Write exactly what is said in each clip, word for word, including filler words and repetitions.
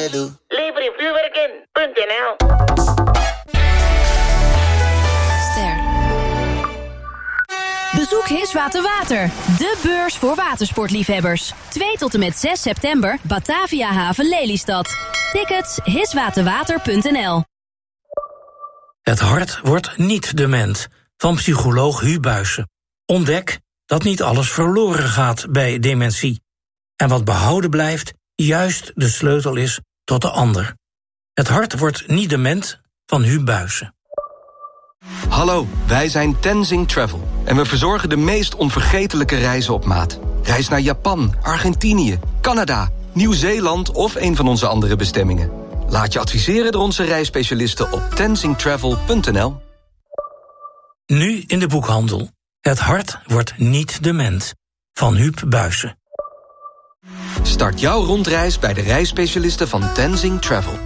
Lelu. Libre vuurwerken punt n l. Ster. Bezoek Hiswater Water, de beurs voor watersportliefhebbers. twee tot en met zes september, Batavia Haven Lelystad. Tickets hiswaterwater punt n l. Het hart wordt niet dement, van psycholoog Huub Buijsen. Ontdek dat niet alles verloren gaat bij dementie. En wat behouden blijft, juist de sleutel is tot de ander. Het hart wordt niet dement, van Huub Buijsen. Hallo, wij zijn Tenzing Travel. En we verzorgen de meest onvergetelijke reizen op maat. Reis naar Japan, Argentinië, Canada, Nieuw-Zeeland of een van onze andere bestemmingen. Laat je adviseren door onze reisspecialisten op tenzing travel punt n l. Nu in de boekhandel. Het hart wordt niet dement, van Huub Buijsen. Start jouw rondreis bij de reisspecialisten van Tenzing Travel.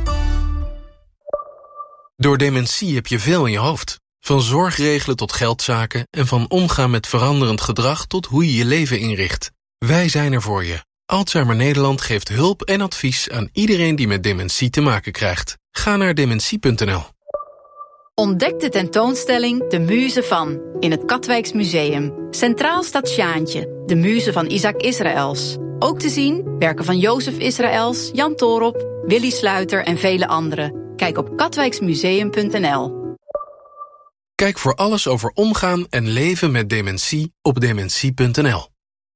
Door dementie heb je veel in je hoofd. Van zorgregelen tot geldzaken en van omgaan met veranderend gedrag tot hoe je je leven inricht. Wij zijn er voor je. Alzheimer Nederland geeft hulp en advies aan iedereen die met dementie te maken krijgt. Ga naar dementie punt n l. Ontdek de tentoonstelling De Muze van in het Katwijks Museum. Centraal staat Sjaantje, de muze van Isaac Israëls. Ook te zien werken van Jozef Israëls, Jan Toorop, Willy Sluiter en vele anderen. Kijk op katwijksmuseum punt n l. Kijk voor alles over omgaan en leven met dementie op dementie punt n l.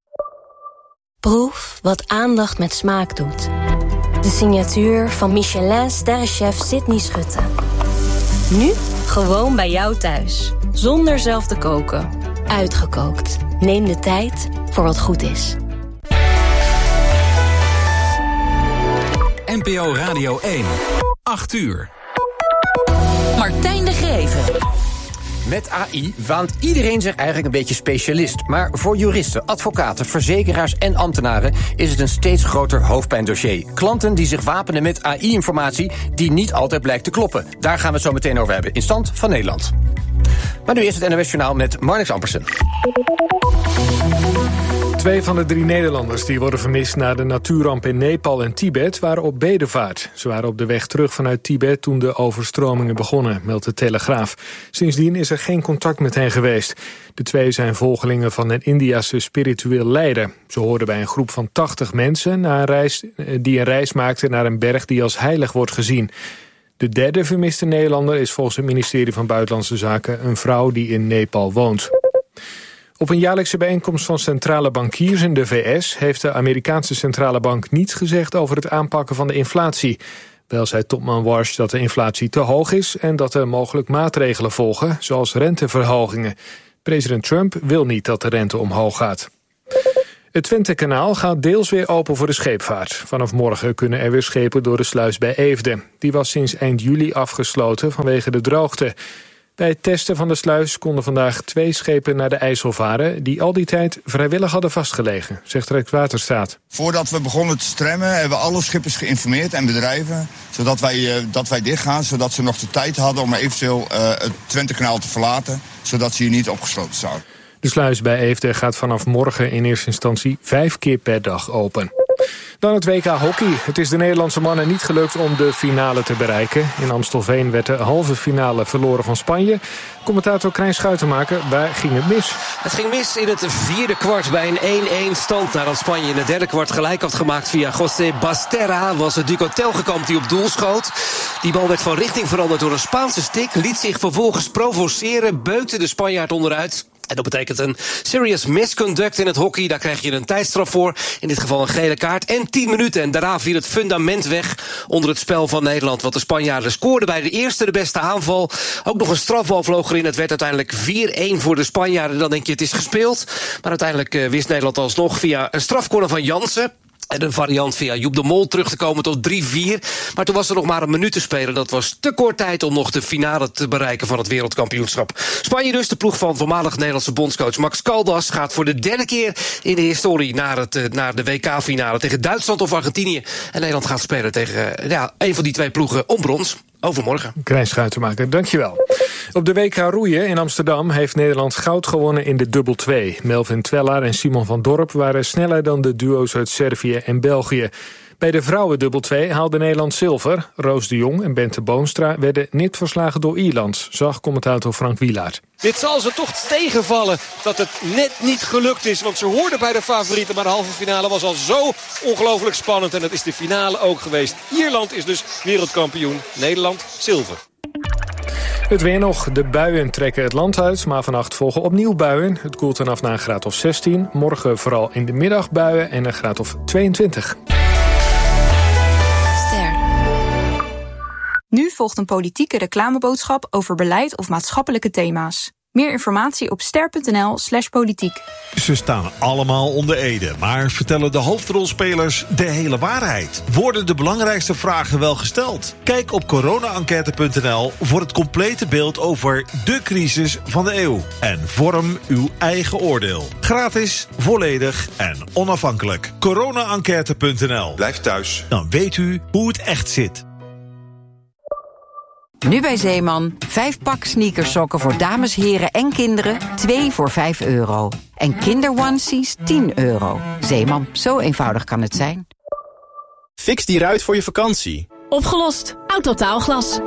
Proef wat aandacht met smaak doet. De signatuur van Michelin-sterrenchef Sydney Schutte. Nu gewoon bij jou thuis. Zonder zelf te koken. Uitgekookt. Neem de tijd voor wat goed is. N P O Radio één. acht uur. Martijn de Greven. Met A I waant iedereen zich eigenlijk een beetje specialist. Maar voor juristen, advocaten, verzekeraars en ambtenaren is het een steeds groter hoofdpijndossier. Klanten die zich wapenen met A I-informatie die niet altijd blijkt te kloppen. Daar gaan we het zo meteen over hebben in Stand van Nederland. Maar nu eerst het N O S-journaal met Marnix Ampersen. Twee van de drie Nederlanders die worden vermist na de natuurramp in Nepal en Tibet waren op bedevaart. Ze waren op de weg terug vanuit Tibet toen de overstromingen begonnen, meldt de Telegraaf. Sindsdien is er geen contact met hen geweest. De twee zijn volgelingen van een Indiase spiritueel leider. Ze hoorden bij een groep van tachtig mensen na een reis, die een reis maakten naar een berg die als heilig wordt gezien. De derde vermiste Nederlander is volgens het ministerie van Buitenlandse Zaken een vrouw die in Nepal woont. Op een jaarlijkse bijeenkomst van centrale bankiers in de V S heeft de Amerikaanse centrale bank niets gezegd over het aanpakken van de inflatie. Wel zei topman Warsh dat de inflatie te hoog is en dat er mogelijk maatregelen volgen, zoals renteverhogingen. President Trump wil niet dat de rente omhoog gaat. Het Twentekanaal gaat deels weer open voor de scheepvaart. Vanaf morgen kunnen er weer schepen door de sluis bij Eefde. Die was sinds eind juli afgesloten vanwege de droogte. Bij het testen van de sluis konden vandaag twee schepen naar de IJssel varen die al die tijd vrijwillig hadden vastgelegen, zegt Rijkswaterstaat. Voordat we begonnen te stremmen hebben we alle schippers geïnformeerd en bedrijven, zodat wij, uh, dat wij dichtgaan, zodat ze nog de tijd hadden om eventueel uh, het Twentekanaal te verlaten, zodat ze hier niet opgesloten zouden. De sluis bij Eefde gaat vanaf morgen in eerste instantie vijf keer per dag open. Dan het W K hockey. Het is de Nederlandse mannen niet gelukt om de finale te bereiken. In Amstelveen werd de halve finale verloren van Spanje. Commentator Krijn Schuitenmaker, waar ging het mis? Het ging mis in het vierde kwart bij een één-één stand. Nadat Spanje in het derde kwart gelijk had gemaakt via José Basterra, was het Duco Telgekamp die op doel schoot. Die bal werd van richting veranderd door een Spaanse stick, liet zich vervolgens provoceren, beukte de Spanjaard onderuit. En dat betekent een serious misconduct in het hockey. Daar krijg je een tijdstraf voor. In dit geval een gele kaart. En tien minuten. En daarna viel het fundament weg onder het spel van Nederland. Want de Spanjaarden scoorden bij de eerste de beste aanval. Ook nog een strafbal vloog erin. Het werd uiteindelijk vier-één voor de Spanjaarden. Dan denk je het is gespeeld. Maar uiteindelijk uh, wist Nederland alsnog via een strafcorner van Jansen en een variant via Joep de Mol terug te komen tot drie vier. Maar toen was er nog maar een minuut te spelen. Dat was te kort tijd om nog de finale te bereiken van het wereldkampioenschap. Spanje dus, de ploeg van voormalig Nederlandse bondscoach Max Caldas, gaat voor de derde keer in de historie naar, het, naar de W K-finale tegen Duitsland of Argentinië. En Nederland gaat spelen tegen ja, een van die twee ploegen om brons. Overmorgen. Krijn Schuitenmaker, dankjewel. Op de W K roeien in Amsterdam heeft Nederland goud gewonnen in de dubbel twee. Melvin Twellaar en Simon van Dorp waren sneller dan de duo's uit Servië en België. Bij de vrouwen dubbel twee haalde Nederland zilver. Roos de Jong en Bente Boonstra werden niet verslagen door Ierland, zag commentator Frank Wielaert. Dit zal ze toch tegenvallen dat het net niet gelukt is. Want ze hoorden bij de favorieten, maar de halve finale was al zo ongelooflijk spannend. En dat is de finale ook geweest. Ierland is dus wereldkampioen. Nederland zilver. Het weer nog. De buien trekken het land uit, maar vannacht volgen opnieuw buien. Het koelt dan af naar een graad of zestien. Morgen vooral in de middag buien en een graad of tweeëntwintig. Ster. Nu volgt een politieke reclameboodschap over beleid of maatschappelijke thema's. Meer informatie op ster punt n l slash politiek. Ze staan allemaal onder ede, maar vertellen de hoofdrolspelers de hele waarheid? Worden de belangrijkste vragen wel gesteld? Kijk op corona enquête punt n l voor het complete beeld over de crisis van de eeuw. En vorm uw eigen oordeel. Gratis, volledig en onafhankelijk. corona enquête punt n l. Blijf thuis. Dan weet u hoe het echt zit. Nu bij Zeeman, vijf pak sneakersokken voor dames, heren en kinderen, twee voor vijf euro. En kinderonesies tien euro. Zeeman, zo eenvoudig kan het zijn. Fix die ruit voor je vakantie. Opgelost. Autotaalglas.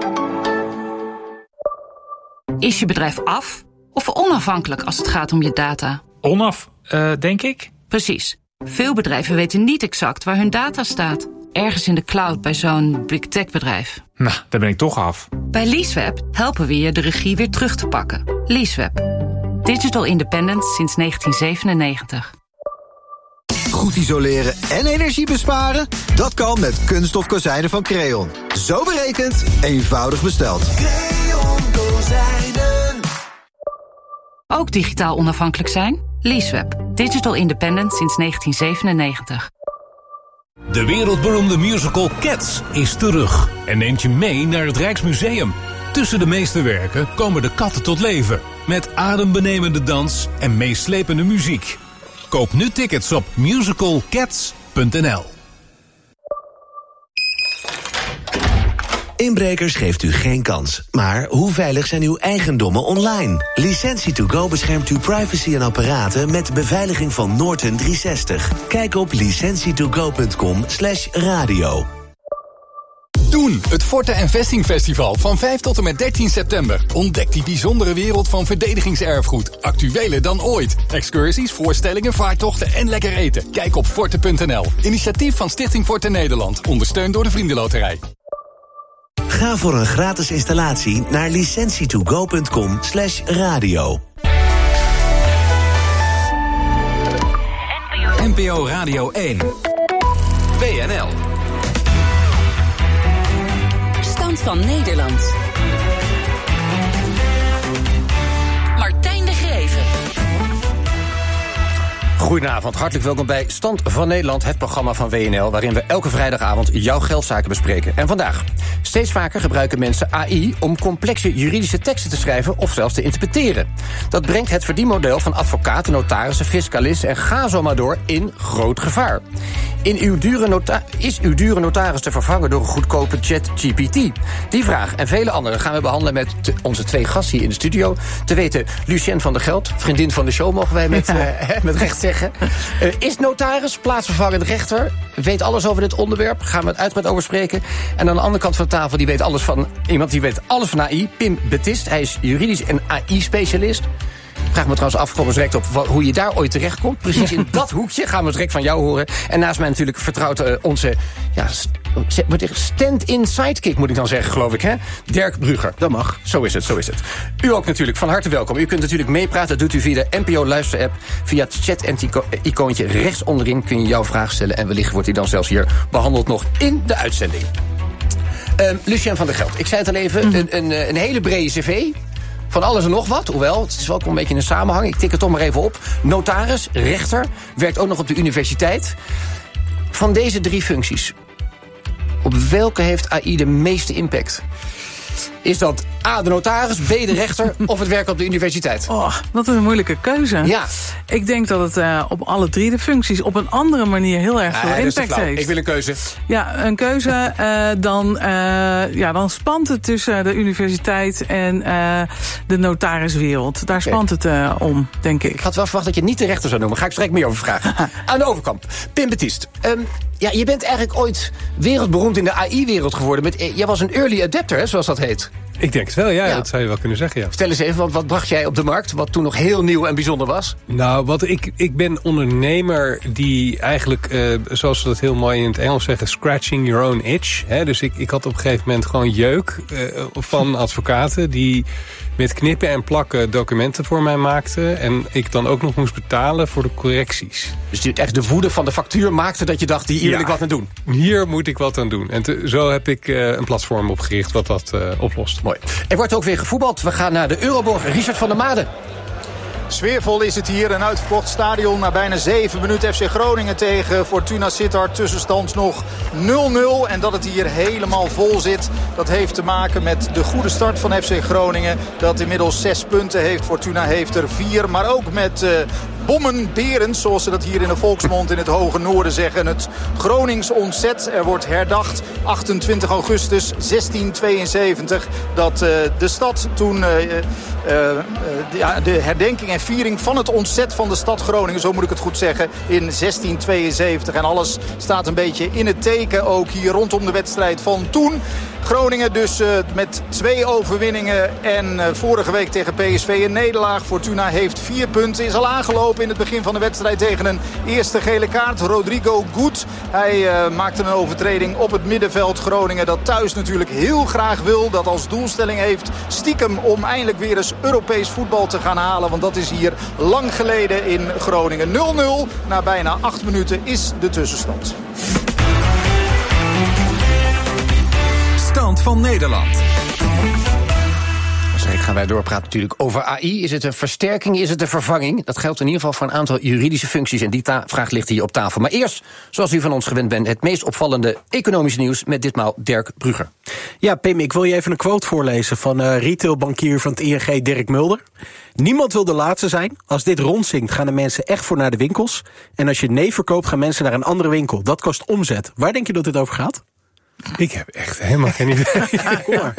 Is je bedrijf af of onafhankelijk als het gaat om je data? Onaf, uh, denk ik. Precies. Veel bedrijven weten niet exact waar hun data staat. Ergens in de cloud bij zo'n big tech bedrijf. Nou, daar ben ik toch af. Bij Leaseweb helpen we je de regie weer terug te pakken. Leaseweb. Digital independence sinds negentien zevenennegentig. Goed isoleren en energie besparen? Dat kan met kunststof kozijnen van Creon. Zo berekend, eenvoudig besteld. Creon kozijnen. Ook digitaal onafhankelijk zijn? Leaseweb. Digital independence sinds negentien zevenennegentig. De wereldberoemde musical Cats is terug en neemt je mee naar het Rijksmuseum. Tussen de meesterwerken komen de katten tot leven, met adembenemende dans en meeslepende muziek. Koop nu tickets op musical cats punt n l. Inbrekers geeft u geen kans. Maar hoe veilig zijn uw eigendommen online? Licentie to go beschermt uw privacy en apparaten met de beveiliging van Norton driehonderdzestig. Kijk op licentie to go punt com slash radio. Doen, het Forte en Vesting Festival van vijf tot en met dertien september. Ontdek die bijzondere wereld van verdedigingserfgoed. Actueler dan ooit. Excursies, voorstellingen, vaartochten en lekker eten. Kijk op forte punt n l. Initiatief van Stichting Forte Nederland. Ondersteund door de Vriendenloterij. Ga voor een gratis installatie naar licentie to go punt com slash radio. N P O Radio één. W N L. Stand van Nederland. Martijn de Greven. Goedenavond, hartelijk welkom bij Stand van Nederland, het programma van W N L... waarin we elke vrijdagavond jouw geldzaken bespreken. En vandaag, steeds vaker gebruiken mensen A I... om complexe juridische teksten te schrijven of zelfs te interpreteren. Dat brengt het verdienmodel van advocaten, notarissen, fiscalisten... en ga zo maar door in groot gevaar. In uw dure nota- is uw dure notaris te vervangen door een goedkope ChatGPT? Die vraag en vele andere gaan we behandelen met te, onze twee gasten hier in de studio. Te weten, Lucien van der Geld, vriendin van de show, mogen wij met, uh, met recht zeggen. Uh, is notaris, plaatsvervangend rechter, weet alles over dit onderwerp, gaan we het uitgebreid over spreken. En aan de andere kant van de tafel, die weet alles van iemand die weet alles van A I, Pim Betist. Hij is juridisch en A I-specialist. Vraag me trouwens af, gewoon direct op hoe je daar ooit terecht komt. Precies in dat hoekje gaan we direct van jou horen. En naast mij natuurlijk vertrouwt uh, onze ja, stand-in sidekick, moet ik dan zeggen, geloof ik, hè? Dirk Brugger. Dat mag. Zo is het, zo is het. U ook natuurlijk, van harte welkom. U kunt natuurlijk meepraten, dat doet u via de N P O-luisterapp. Via het chat-icoontje rechts onderin kun je jouw vraag stellen. En wellicht wordt die dan zelfs hier behandeld nog in de uitzending. Uh, Lucien van der Geld, ik zei het al even, mm. een, een, een hele brede cv... Van alles en nog wat, hoewel, het is wel een beetje een samenhang. Ik tik het toch maar even op. Notaris, rechter, werkt ook nog op de universiteit. Van deze drie functies, op welke heeft A I de meeste impact? Is dat A, de notaris, B, de rechter of het werken op de universiteit? Oh, wat een moeilijke keuze. Ja. Ik denk dat het uh, op alle drie de functies op een andere manier heel erg veel ja, impact heeft. Ik wil een keuze. Ja, een keuze. Uh, dan, uh, ja, dan spant het tussen de universiteit en uh, de notariswereld. Daar okay. spant het uh, om, denk ik. Ik had wel verwacht dat je niet de rechter zou noemen. Ga ik straks meer over vragen. Aan de overkant. Pim Baptiste. Um, ja, je bent eigenlijk ooit wereldberoemd in de A I-wereld geworden. Met, jij was een early adapter, hè, zoals dat heet. Ik denk het wel, ja, ja. Dat zou je wel kunnen zeggen, ja. Vertel eens even, wat, wat bracht jij op de markt, wat toen nog heel nieuw en bijzonder was? Nou, wat ik, ik ben ondernemer die eigenlijk, uh, zoals ze dat heel mooi in het Engels zeggen, scratching your own itch. Hè? Dus ik, ik had op een gegeven moment gewoon jeuk uh, van advocaten die met knippen en plakken documenten voor mij maakten. En ik dan ook nog moest betalen voor de correcties. Dus die echt de woede van de factuur maakte dat je dacht, hier ja, wil ik wat aan doen? Hier moet ik wat aan doen. En te, zo heb ik uh, een platform opgericht wat dat uh, oplost. Mooi. Er wordt ook weer gevoetbald. We gaan naar de Euroborg. Richard van der Made. Sfeervol is het hier. Een uitverkocht stadion na bijna zeven minuten. F C Groningen tegen Fortuna Sittard. Tussenstand nog nul nul. En dat het hier helemaal vol zit, dat heeft te maken met de goede start van F C Groningen. Dat inmiddels zes punten heeft. Fortuna heeft er vier. Maar ook met uh, bommen, berends, zoals ze dat hier in de volksmond in het hoge noorden zeggen. Het Gronings ontzet. Er wordt herdacht achtentwintig augustus zestien tweeënzeventig. Dat uh, de stad toen uh, uh, uh, de, de herdenking en viering van het ontzet van de stad Groningen, zo moet ik het goed zeggen, in zestien tweeënzeventig. En alles staat een beetje in het teken ook hier rondom de wedstrijd van toen. Groningen dus uh, met twee overwinningen en uh, vorige week tegen P S V een nederlaag. Fortuna heeft vier punten, is al aangelopen in het begin van de wedstrijd tegen een eerste gele kaart. Rodrigo Goed, hij uh, maakte een overtreding op het middenveld. Groningen dat thuis natuurlijk heel graag wil, dat als doelstelling heeft stiekem om eindelijk weer eens Europees voetbal te gaan halen. Want dat is hier lang geleden in Groningen. nul nul na bijna acht minuten is de tussenstand. Stand van Nederland. Zo gaan wij doorpraten natuurlijk over A I. Is het een versterking, is het een vervanging? Dat geldt in ieder geval voor een aantal juridische functies. En die ta- vraag ligt hier op tafel. Maar eerst, zoals u van ons gewend bent, het meest opvallende economische nieuws met ditmaal Dirk Brugger. Ja, Pim, ik wil je even een quote voorlezen van uh, retailbankier van het I N G, Dirk Mulder. Niemand wil de laatste zijn. Als dit rondzinkt, gaan de mensen echt voor naar de winkels. En als je nee verkoopt, gaan mensen naar een andere winkel. Dat kost omzet. Waar denk je dat dit over gaat? Ik heb echt helemaal geen idee. Ja, kom maar.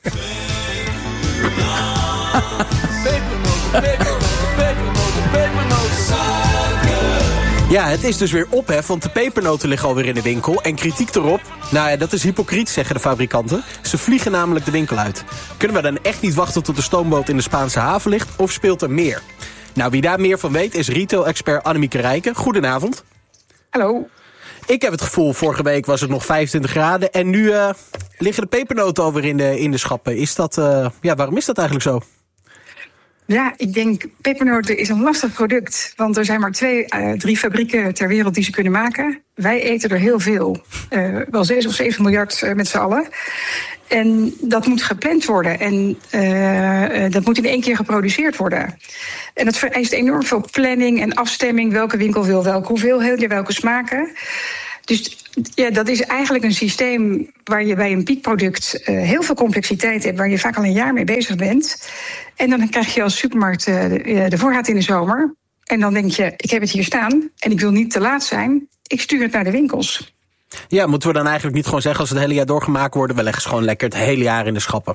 Ja, het is dus weer ophef, want de pepernoten liggen alweer in de winkel. En kritiek erop, nou ja, dat is hypocriet, zeggen de fabrikanten. Ze vliegen namelijk de winkel uit. Kunnen we dan echt niet wachten tot de stoomboot in de Spaanse haven ligt? Of speelt er meer? Nou, wie daar meer van weet is retail-expert Annemieke Rijken. Goedenavond. Hallo. Ik heb het gevoel, vorige week was het nog vijfentwintig graden... en nu uh, liggen de pepernoten alweer in de, in de schappen. Is dat, uh, ja, waarom is dat eigenlijk zo? Ja, ik denk, pepernoten is een lastig product. Want er zijn maar twee, uh, drie fabrieken ter wereld die ze kunnen maken. Wij eten er heel veel. Uh, wel zes of zeven miljard uh, met z'n allen. En dat moet gepland worden. En uh, dat moet in één keer geproduceerd worden. En dat vereist enorm veel planning en afstemming. Welke winkel wil welke hoeveelheden, welke smaken. Dus ja, dat is eigenlijk een systeem waar je bij een piekproduct uh, heel veel complexiteit hebt, waar je vaak al een jaar mee bezig bent. En dan krijg je als supermarkt uh, de, de voorraad in de zomer. En dan denk je, ik heb het hier staan en ik wil niet te laat zijn. Ik stuur het naar de winkels. Ja, moeten we dan eigenlijk niet gewoon zeggen, als het hele jaar doorgemaakt worden, we leggen ze gewoon lekker het hele jaar in de schappen?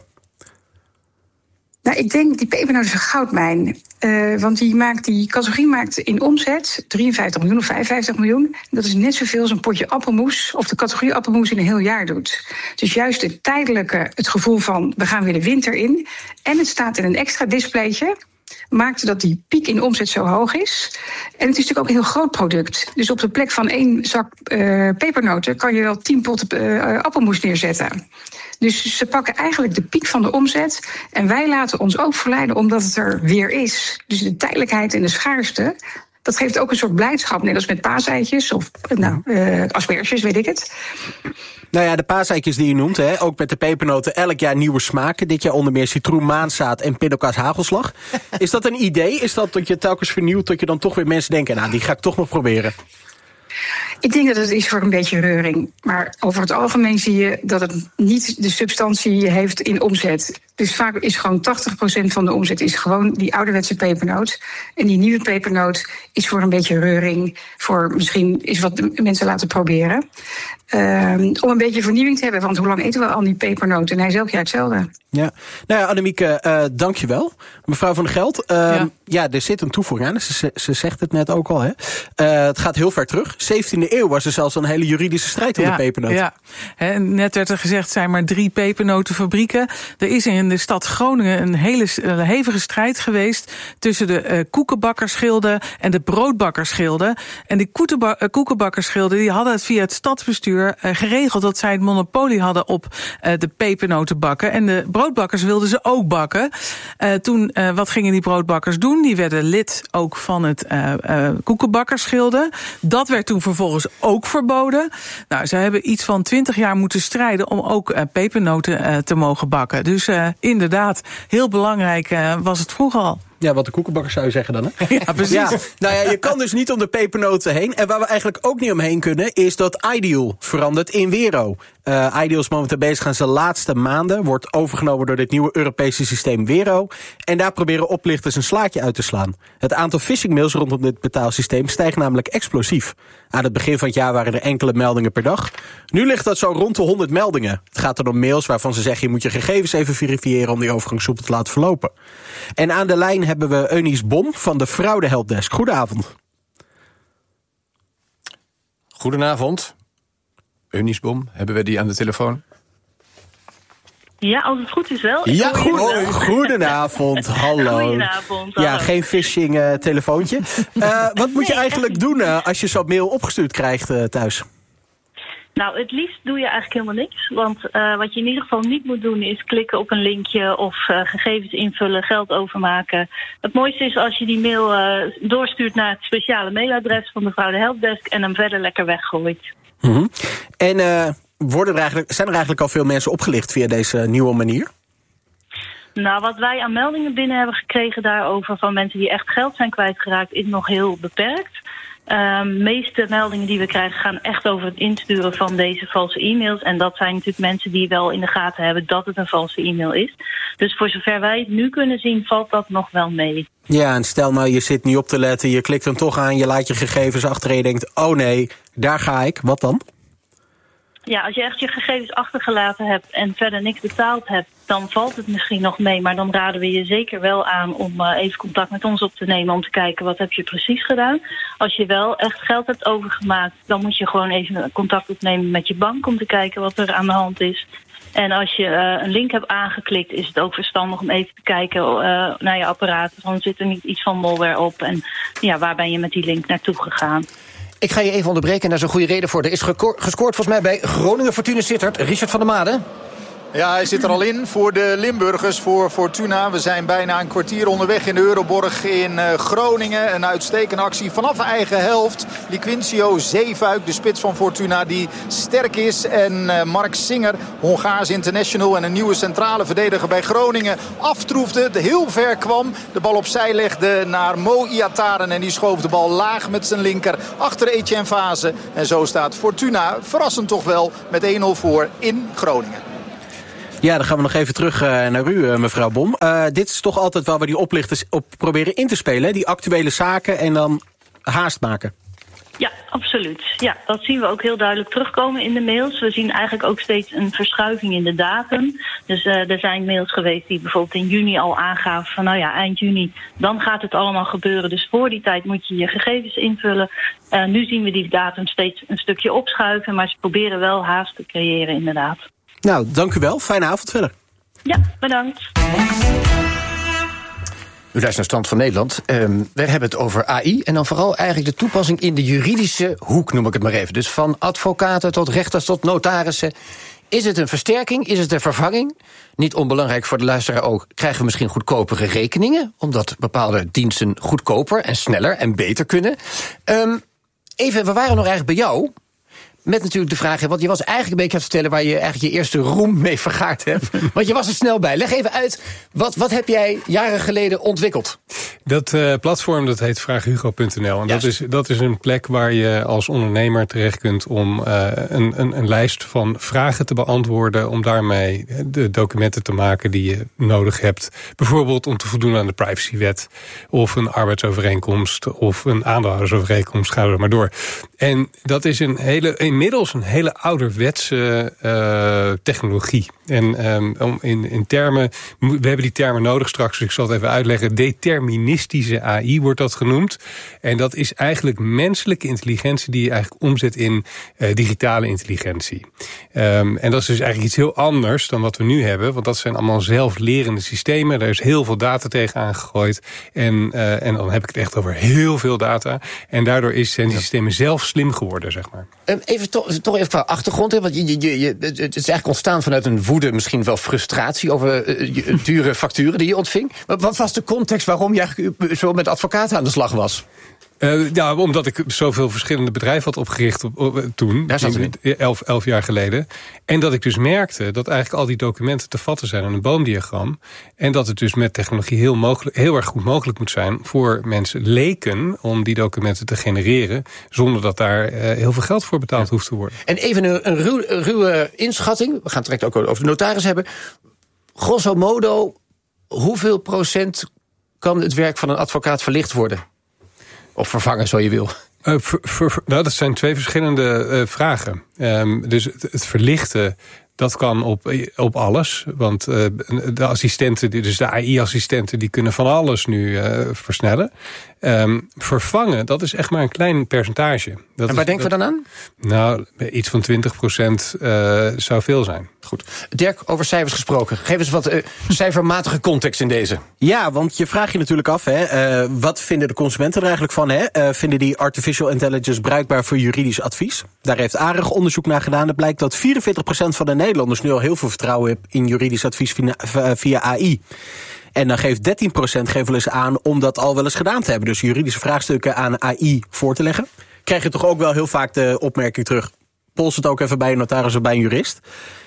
Nou, ik denk, die pepernoot is een goudmijn. Uh, want die, maakt, die categorie maakt in omzet drieënvijftig miljoen of vijfenvijftig miljoen. Dat is net zoveel als een potje appelmoes of de categorie appelmoes in een heel jaar doet. Dus juist het tijdelijke, het gevoel van we gaan weer de winter in. En het staat in een extra displaytje. Maakte dat die piek in omzet zo hoog is. En het is natuurlijk ook een heel groot product. Dus op de plek van één zak uh, pepernoten kan je wel tien potten uh, appelmoes neerzetten. Dus ze pakken eigenlijk de piek van de omzet. En wij laten ons ook verleiden omdat het er weer is. Dus de tijdelijkheid en de schaarste, dat geeft ook een soort blijdschap. Net als met paaseitjes of nou, uh, asperges, weet ik het. Nou ja, de paaseitjes die je noemt, hè, ook met de pepernoten, elk jaar nieuwe smaken. Dit jaar onder meer citroen, maanzaad en pindakaas hagelslag. Is dat een idee? Is dat dat je telkens vernieuwt, dat je dan toch weer mensen denken, nou, die ga ik toch nog proberen? Ik denk dat het is voor een beetje reuring. Maar over het algemeen zie je dat het niet de substantie heeft in omzet. Dus vaak is gewoon tachtig procent van de omzet is gewoon die ouderwetse pepernoot. En die nieuwe pepernoot is voor een beetje reuring. Voor misschien is wat de mensen laten proberen. Um, om een beetje vernieuwing te hebben. Want hoe lang eten we al die pepernoot? En hij is elk jaar hetzelfde. Ja, nou ja, Annemieke, uh, dank je wel. Mevrouw van der Geld, uh, ja. ja, er zit een toevoeging aan. Ze, ze zegt het net ook al, hè. Uh, het gaat heel ver terug. zeventiende eeuw was er zelfs een hele juridische strijd om ja, de pepernoot. Ja, He, net werd er gezegd, zijn maar drie pepernotenfabrieken. Er is in de stad Groningen een hele uh, hevige strijd geweest tussen de uh, koekenbakkersgilden en de broodbakkersgilden. En die koetenba- uh, koekenbakkersgilden die hadden het via het stadsbestuur uh, geregeld dat zij het monopolie hadden op uh, de pepernoten bakken. En de broodbakkers wilden ze ook bakken. Uh, toen, uh, wat gingen die broodbakkers doen? Die werden lid ook van het uh, uh, koekenbakkersgilde. Dat werd toen vervolgens ook verboden. Nou, ze hebben iets van twintig jaar moeten strijden om ook uh, pepernoten uh, te mogen bakken. Dus uh, inderdaad, heel belangrijk uh, was het vroeger al. Ja, wat de koekenbakkers zou je zeggen dan, hè? Ja, precies. Ja, nou ja, je kan dus niet om de pepernoten heen. En waar we eigenlijk ook niet omheen kunnen, is dat Ideal verandert in Wero. Uh, Ideal is momenteel bezig aan zijn laatste maanden. Wordt overgenomen door dit nieuwe Europese systeem Wero. En daar proberen oplichters een slaatje uit te slaan. Het aantal phishingmails rondom dit betaalsysteem stijgt namelijk explosief. Aan het begin van het jaar waren er enkele meldingen per dag. Nu ligt dat zo rond de honderd meldingen. Het gaat dan om mails waarvan ze zeggen, je moet je gegevens even verifiëren om die overgang soepel te laten verlopen. En aan de lijn hebben we Eunice Bom van de Fraude Helpdesk. Goedenavond. Goedenavond. Eunice Bom, hebben we die aan de telefoon? Ja, als het goed is wel. Ja, goed. Goedenavond. Hallo. Goedenavond. Ja, hallo. geen phishing uh, telefoontje. Uh, wat moet je eigenlijk doen uh, als je zo'n mail opgestuurd krijgt uh, thuis? Nou, het liefst doe je eigenlijk helemaal niks. Want uh, wat je in ieder geval niet moet doen is klikken op een linkje of uh, gegevens invullen, geld overmaken. Het mooiste is als je die mail uh, doorstuurt naar het speciale mailadres van mevrouw de Helpdesk en hem verder lekker weggooit. Mm-hmm. En uh, worden er eigenlijk, zijn er eigenlijk al veel mensen opgelicht via deze nieuwe manier? Nou, wat wij aan meldingen binnen hebben gekregen daarover van mensen die echt geld zijn kwijtgeraakt is nog heel beperkt. De uh, meeste meldingen die we krijgen gaan echt over het insturen van deze valse e-mails. En dat zijn natuurlijk mensen die wel in de gaten hebben dat het een valse e-mail is. Dus voor zover wij het nu kunnen zien, valt dat nog wel mee. Ja, en stel nou, je zit niet op te letten, je klikt hem toch aan, je laat je gegevens achter en je denkt, oh nee, daar ga ik. Wat dan? Ja, als je echt je gegevens achtergelaten hebt en verder niks betaald hebt, dan valt het misschien nog mee. Maar dan raden we je zeker wel aan om uh, even contact met ons op te nemen om te kijken wat heb je precies gedaan. Als je wel echt geld hebt overgemaakt, dan moet je gewoon even contact opnemen met je bank om te kijken wat er aan de hand is. En als je uh, een link hebt aangeklikt, is het ook verstandig om even te kijken uh, naar je apparaat. Dan zit er niet iets van malware op en ja, waar ben je met die link naartoe gegaan? Ik ga je even onderbreken, daar is een goede reden voor. Er is geko- gescoord volgens mij bij Groningen Fortuna Sittard. Richard van der Made. Ja, hij zit er al in voor de Limburgers, voor Fortuna. We zijn bijna een kwartier onderweg in de Euroborg in uh, Groningen. Een uitstekende actie vanaf eigen helft. Liquincio Zeefuik, de spits van Fortuna, die sterk is. En uh, Mark Singer, Hongaars international en een nieuwe centrale verdediger bij Groningen, aftroefde. De heel ver kwam. De bal opzij legde naar Mo Iataren. En die schoof de bal laag met zijn linker achter Etienne Fase. En zo staat Fortuna, verrassend toch wel, met één nul voor in Groningen. Ja, dan gaan we nog even terug uh, naar u, uh, mevrouw Bom. Uh, dit is toch altijd wel waar die oplichters op proberen in te spelen, hè? Die actuele zaken en dan haast maken. Ja, absoluut. Ja, dat zien we ook heel duidelijk terugkomen in de mails. We zien eigenlijk ook steeds een verschuiving in de datum. Dus uh, er zijn mails geweest die bijvoorbeeld in juni al aangaven van nou ja, eind juni, dan gaat het allemaal gebeuren. Dus voor die tijd moet je je gegevens invullen. Uh, nu zien we die datum steeds een stukje opschuiven, maar ze proberen wel haast te creëren inderdaad. Nou, dank u wel. Fijne avond verder. Ja, bedankt. U luistert naar Stand van Nederland. Um, we hebben het over A I en dan vooral eigenlijk de toepassing in de juridische hoek, noem ik het maar even. Dus van advocaten tot rechters tot notarissen. Is het een versterking? Is het een vervanging? Niet onbelangrijk voor de luisteraar ook. Krijgen we misschien goedkopere rekeningen? Omdat bepaalde diensten goedkoper en sneller en beter kunnen. Um, even, we waren nog eigenlijk bij jou. met natuurlijk de vraag, want je was eigenlijk een beetje aan het vertellen waar je eigenlijk je eerste roem mee vergaard hebt. Want je was er snel bij. Leg even uit, wat, wat heb jij jaren geleden ontwikkeld? Dat uh, platform dat heet vraaghugo punt n l. En dat is, dat is een plek waar je als ondernemer terecht kunt om uh, een, een, een lijst van vragen te beantwoorden, om daarmee de documenten te maken die je nodig hebt. Bijvoorbeeld om te voldoen aan de privacywet, of een arbeidsovereenkomst, of een aandeelhoudersovereenkomst, ga er maar door. En dat is een hele, inmiddels een hele ouderwetse uh, technologie. En um, in, in termen, we hebben die termen nodig straks, dus ik zal het even uitleggen. Deterministische A I wordt dat genoemd. En dat is eigenlijk menselijke intelligentie die je eigenlijk omzet in uh, digitale intelligentie. Um, en dat is dus eigenlijk iets heel anders dan wat we nu hebben, want dat zijn allemaal zelflerende systemen. Daar is heel veel data tegen aangegooid. En, uh, en dan heb ik het echt over heel veel data. En daardoor is, zijn die systemen zelf slim geworden, zeg maar. Even toch, toch even qua achtergrond, hè, want je, je, je, het is eigenlijk ontstaan vanuit een woede, misschien wel frustratie over uh, dure facturen die je ontving. Maar wat was de context waarom je eigenlijk zo met advocaten aan de slag was? Uh, ja, omdat ik zoveel verschillende bedrijven had opgericht op, op, toen, Daar zat die, elf, elf jaar geleden. En dat ik dus merkte dat eigenlijk al die documenten te vatten zijn aan een boomdiagram. En dat het dus met technologie heel, mogelijk, heel erg goed mogelijk moet zijn voor mensen, leken, om die documenten te genereren, zonder dat daar uh, heel veel geld voor betaald ja. hoeft te worden. En even een, een, ruw, een ruwe inschatting, we gaan het direct ook over de notaris hebben. Grosso modo, hoeveel procent kan het werk van een advocaat verlicht worden? Of vervangen, zo je wil. Uh, ver, ver, nou, dat zijn twee verschillende uh, vragen. Um, dus het, het verlichten, dat kan op, op alles. Want uh, de assistenten, dus de A I-assistenten, die kunnen van alles nu uh, versnellen. Um, vervangen, dat is echt maar een klein percentage. Dat en waar is, denken dat, we dan aan? Nou, iets van twintig procent uh, zou veel zijn. Goed. Dirk, over cijfers gesproken. Geef eens wat uh, cijfermatige context in deze. Ja, want je vraagt je natuurlijk af, hè, uh, wat vinden de consumenten er eigenlijk van? Hè? Uh, vinden die artificial intelligence bruikbaar voor juridisch advies? Daar heeft ARIG onderzoek naar gedaan. Het blijkt dat vierenveertig procent van de Nederlanders nu al heel veel vertrouwen heeft in juridisch advies via, via A I. En dan geeft dertien procent geeft wel eens aan om dat al wel eens gedaan te hebben. Dus juridische vraagstukken aan A I voor te leggen. Krijg je toch ook wel heel vaak de opmerking terug, pols het ook even bij een notaris of bij een jurist.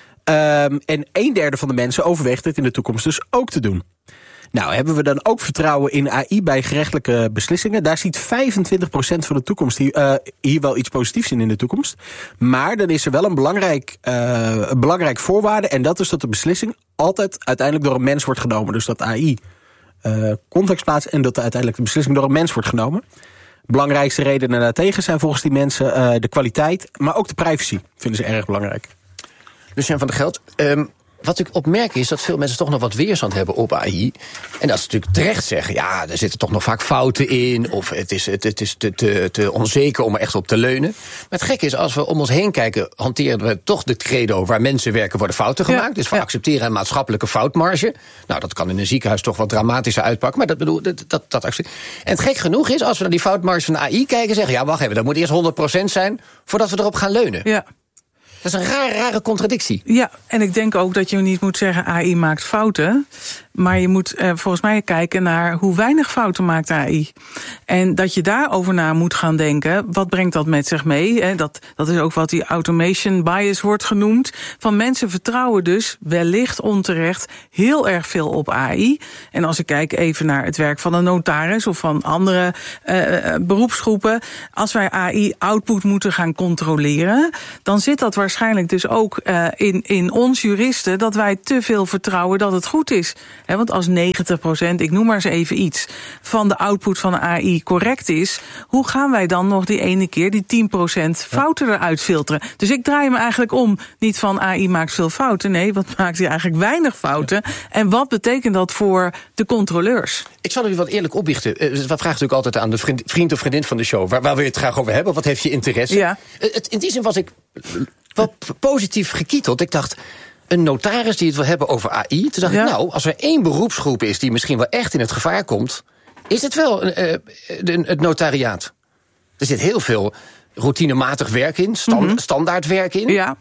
Um, en een derde van de mensen overweegt het in de toekomst dus ook te doen. Nou, hebben we dan ook vertrouwen in A I bij gerechtelijke beslissingen? Daar ziet vijfentwintig procent van de toekomst hier, uh, hier wel iets positiefs in in de toekomst. Maar dan is er wel een belangrijk, uh, een belangrijk voorwaarde, en dat is dat de beslissing altijd uiteindelijk door een mens wordt genomen. Dus dat A I uh, context plaatst en dat uiteindelijk de beslissing door een mens wordt genomen. Belangrijkste redenen daartegen zijn volgens die mensen uh, de kwaliteit, maar ook de privacy vinden ze erg belangrijk. Lucien van der Geld, um, wat ik opmerk is dat veel mensen toch nog wat weerstand hebben op A I. En dat ze natuurlijk terecht zeggen, ja, er zitten toch nog vaak fouten in, of het is, het, het is te, te, te onzeker om er echt op te leunen. Maar het gekke is, als we om ons heen kijken, hanteren we toch de credo waar mensen werken worden fouten gemaakt. Ja, dus we ja. accepteren een maatschappelijke foutmarge. Nou, dat kan in een ziekenhuis toch wat dramatischer uitpakken, maar dat bedoel, dat, dat, dat accepteren. En het gek genoeg is, als we naar die foutmarge van A I kijken, zeggen, ja, wacht even, dat moet eerst honderd procent zijn voordat we erop gaan leunen. Ja. Dat is een rare, rare contradictie. Ja, en ik denk ook dat je niet moet zeggen A I maakt fouten. Maar je moet eh, volgens mij kijken naar hoe weinig fouten maakt A I. En dat je daarover na moet gaan denken, wat brengt dat met zich mee? Hè? Dat, dat is ook wat die automation bias wordt genoemd. Van mensen vertrouwen dus wellicht onterecht heel erg veel op A I. En als ik kijk even naar het werk van een notaris of van andere uh, beroepsgroepen. Als wij A I-output moeten gaan controleren, dan zit dat waarschijnlijk dus ook uh, in, in ons juristen, dat wij te veel vertrouwen dat het goed is. He, want als negentig procent, ik noem maar eens even iets, van de output van de A I correct is, hoe gaan wij dan nog die ene keer die tien procent fouten eruit filteren? Dus ik draai me eigenlijk om, niet van A I maakt veel fouten, nee, wat maakt hij eigenlijk weinig fouten? En wat betekent dat voor de controleurs? Ik zal u wat eerlijk opbiechten. We vragen natuurlijk altijd aan de vriend, vriend of vriendin van de show, waar, waar wil je het graag over hebben? Wat heeft je interesse? Ja. Het, in die zin was ik wel positief gekieteld. Ik dacht, een notaris die het wil hebben over A I. Toen dacht ja. ik, nou, als er één beroepsgroep is die misschien wel echt in het gevaar komt, is het wel uh, uh, het notariaat. Er zit heel veel routinematig werk in, stand, mm-hmm. standaard werk in. Ja.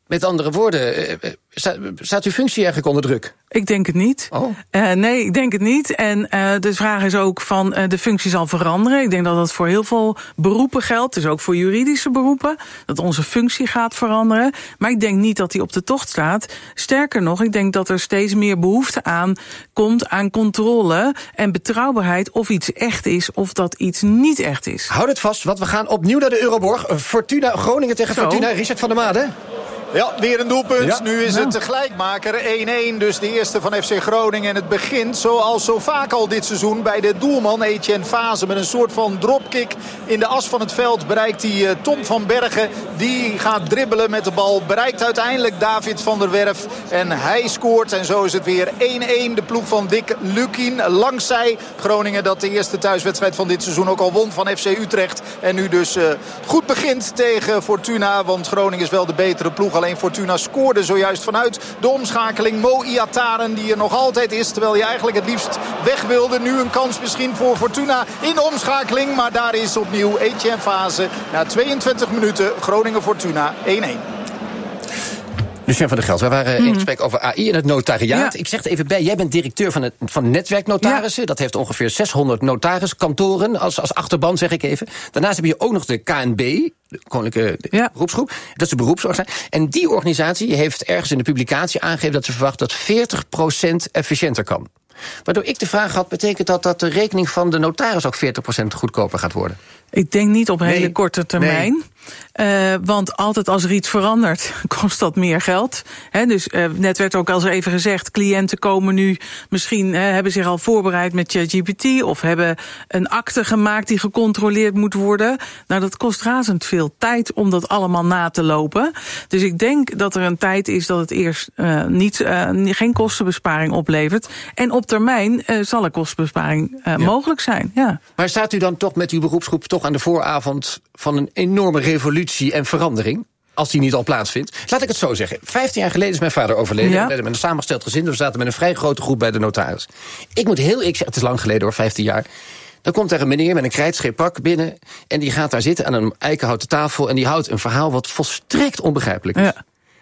Met andere woorden, uh, staat, staat uw functie eigenlijk onder druk? Ik denk het niet. Oh. Uh, nee, ik denk het niet. En uh, de vraag is ook van, uh, de functie zal veranderen. Ik denk dat dat voor heel veel beroepen geldt. Dus ook voor juridische beroepen. Dat onze functie gaat veranderen. Maar ik denk niet dat die op de tocht staat. Sterker nog, ik denk dat er steeds meer behoefte aan komt aan controle en betrouwbaarheid of iets echt is of dat iets niet echt is. Houd het vast, want we gaan opnieuw naar de Euroborg. Fortuna, Groningen tegen Zo. Fortuna. Richard van der Made. Ja, weer een doelpunt. Ja. Nu is Ja. het de gelijkmaker. één-één, dus de eerste van F C Groningen. En het begint zoals zo vaak al dit seizoen bij de doelman Etienne Fase. Met een soort van dropkick in de as van het veld bereikt hij uh, Tom van Bergen. Die gaat dribbelen met de bal. Bereikt uiteindelijk David van der Werf. En hij scoort. En zo is het weer één-één. De ploeg van Dick Lukien langzij Groningen. Dat de eerste thuiswedstrijd van dit seizoen ook al won van F C Utrecht. En nu dus uh, goed begint tegen Fortuna. Want Groningen is wel de betere ploeg. Alleen Fortuna scoorde zojuist vanuit de omschakeling. Mo Iataren die er nog altijd is. Terwijl hij eigenlijk het liefst weg wilde. Nu een kans misschien voor Fortuna in de omschakeling. Maar daar is opnieuw Etienne Fase. Na tweeëntwintig minuten Groningen-Fortuna één-één. Lucien van der Geld, wij waren Mm. in gesprek over A I en het notariaat. Ja. Ik zeg er even bij, jij bent directeur van het van Netwerknotarissen. Ja. Dat heeft ongeveer zeshonderd notariskantoren als, als achterban, zeg ik even. Daarnaast heb je ook nog de K N B, de Koninklijke Ja. Beroepsgroep. Dat is de beroepsorganisatie. En die organisatie heeft ergens in de publicatie aangegeven dat ze verwacht dat veertig procent efficiënter kan. Waardoor ik de vraag had, betekent dat dat de rekening van de notaris ook veertig procent goedkoper gaat worden? Ik denk niet op een Nee. hele korte termijn. Nee. Uh, want altijd als er iets verandert, kost dat meer geld. He, dus uh, net werd ook al eens even gezegd, cliënten komen nu misschien, uh, hebben zich al voorbereid met ChatGPT of hebben een akte gemaakt die gecontroleerd moet worden. Nou, dat kost razend veel tijd om dat allemaal na te lopen. Dus ik denk dat er een tijd is dat het eerst uh, niet, uh, geen kostenbesparing oplevert. En op termijn uh, zal er kostenbesparing uh, ja. mogelijk zijn. Ja. Maar staat u dan toch met uw beroepsgroep toch aan de vooravond van een enorme revolutie en verandering? Als die niet al plaatsvindt. Laat ik het zo zeggen. Vijftien jaar geleden is mijn vader overleden. Ja. We hadden met een samengesteld gezin. We zaten met een vrij grote groep bij de notaris. Ik moet heel, ik zeg, het is lang geleden hoor, vijftien jaar. Dan komt er een meneer met een krijtscheeppak binnen. En die gaat daar zitten aan een eikenhouten tafel. En die houdt een verhaal wat volstrekt onbegrijpelijk is. Ja.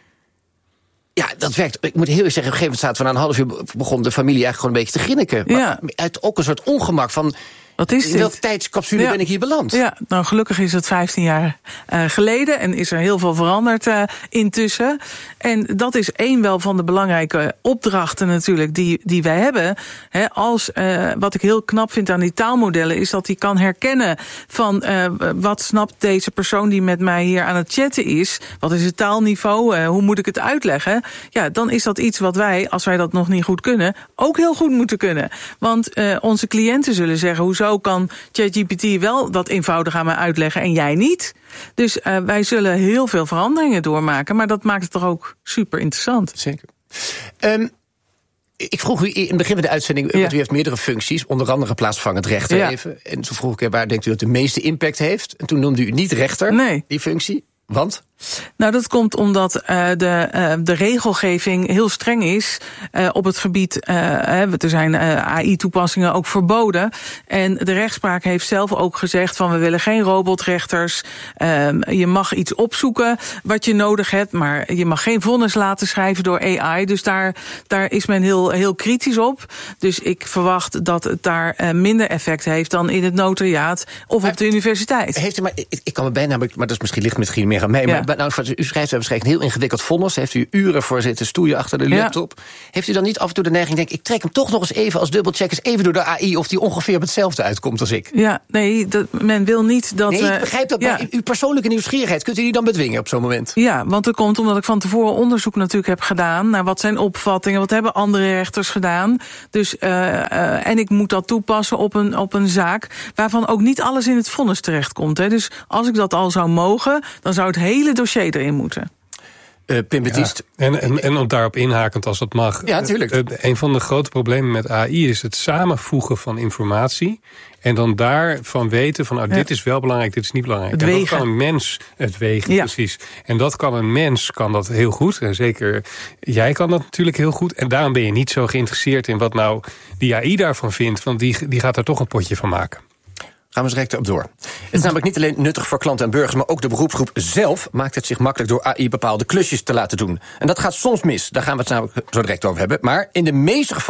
Ja, dat werkt. Ik moet heel eerlijk zeggen, op een gegeven moment zaten we na een half uur begon de familie eigenlijk gewoon een beetje te grinniken. Ja. Maar uit ook een soort ongemak van, wat is in welke tijdscapsule ja. ben ik hier beland? Ja, nou gelukkig is het vijftien jaar uh, geleden en is er heel veel veranderd uh, intussen. En dat is één wel van de belangrijke opdrachten natuurlijk die, die wij hebben. He, als, uh, wat ik heel knap vind aan die taalmodellen is dat hij kan herkennen van uh, wat snapt deze persoon die met mij hier aan het chatten is. Wat is het taalniveau? Uh, hoe moet ik het uitleggen? Ja, dan is dat iets wat wij, als wij dat nog niet goed kunnen, ook heel goed moeten kunnen. Want uh, onze cliënten zullen zeggen, hoezo kan ChatGPT wel dat eenvoudig aan mij uitleggen en jij niet? Dus uh, wij zullen heel veel veranderingen doormaken, maar dat maakt het toch ook super interessant. Zeker. Um, ik vroeg u in het begin van de uitzending, ja. want u heeft meerdere functies, onder andere plaatsvangend rechter ja. even. En toen vroeg ik, waar denkt u dat de meeste impact heeft? En toen noemde u niet rechter, nee. die functie. Want? Nou, dat komt omdat uh, de, uh, de regelgeving heel streng is uh, op het gebied. Uh, er zijn uh, A I-toepassingen ook verboden. En de rechtspraak heeft zelf ook gezegd van we willen geen robotrechters. Uh, je mag iets opzoeken wat je nodig hebt, maar je mag geen vonnis laten schrijven door A I. Dus daar, daar is men heel, heel kritisch op. Dus ik verwacht dat het daar uh, minder effect heeft dan in het notariaat of maar, op de universiteit. Heeft u maar, ik, ik kan me bijna, maar dat is misschien, ligt misschien meer aan mij. Ja. Maar nou, u schrijft, we hebben een heel ingewikkeld vonnis. Heeft u uren voor zitten stoeien achter de laptop. Ja. Heeft u dan niet af en toe de neiging, denk ik trek hem toch nog eens even als dubbelcheck eens even door de A I of die ongeveer op hetzelfde uitkomt als ik? Ja, nee, dat, men wil niet dat... Nee, ik begrijp dat, ja. maar uw persoonlijke nieuwsgierigheid, kunt u die dan bedwingen op zo'n moment? Ja, want dat komt omdat ik van tevoren onderzoek natuurlijk heb gedaan naar wat zijn opvattingen, wat hebben andere rechters gedaan. Dus, uh, uh, en ik moet dat toepassen op een, op een zaak waarvan ook niet alles in het vonnis terechtkomt. Hè. Dus als ik dat al zou mogen, dan zou het hele dossier erin moeten. Uh, Pim Baptiste. Ja, en, en, en om daarop inhakend als dat mag. Ja, natuurlijk. Uh, een van de grote problemen met A I is het samenvoegen van informatie. En dan daarvan weten van, nou, ja. dit is wel belangrijk, dit is niet belangrijk. Het en wegen. dat kan een mens, het wegen, ja. precies. En dat kan een mens, kan dat heel goed. En zeker jij kan dat natuurlijk heel goed. En daarom ben je niet zo geïnteresseerd in wat nou die A I daarvan vindt. Want die, die gaat er toch een potje van maken. Gaan we zo direct op door. Het is namelijk niet alleen nuttig voor klanten en burgers, maar ook de beroepsgroep zelf maakt het zich makkelijk door A I bepaalde klusjes te laten doen. En dat gaat soms mis. Daar gaan we het namelijk zo direct over hebben. Maar in de meeste gevallen